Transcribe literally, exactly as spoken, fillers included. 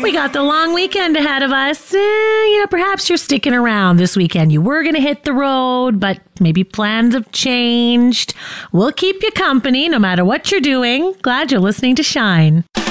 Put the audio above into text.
we got the long weekend ahead of us. Eh, you know, perhaps you're sticking around this weekend. You were going to hit the road, but maybe plans have changed. We'll keep you company no matter what you're doing. Glad you're listening to Shine.